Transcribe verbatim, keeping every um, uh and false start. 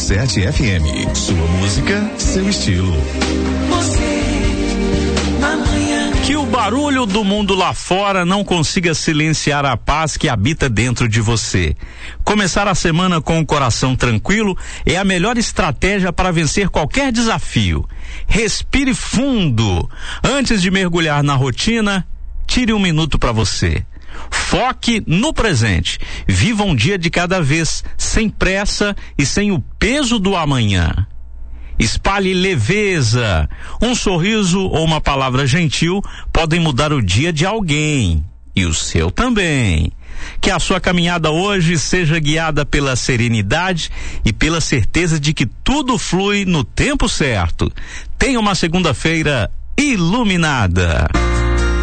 sete F M. Sua música, seu estilo. Você, na manhã. Que o barulho do mundo lá fora não consiga silenciar a paz que habita dentro de você. Começar a semana com o coração tranquilo é a melhor estratégia para vencer qualquer desafio. Respire fundo. Antes de mergulhar na rotina, tire um minuto para você. Foque no presente. Viva um dia de cada vez, sem pressa e sem o peso do amanhã. Espalhe leveza. Um sorriso ou uma palavra gentil podem mudar o dia de alguém. E o seu também. Que a sua caminhada hoje seja guiada pela serenidade e pela certeza de que tudo flui no tempo certo. Tenha uma segunda-feira iluminada.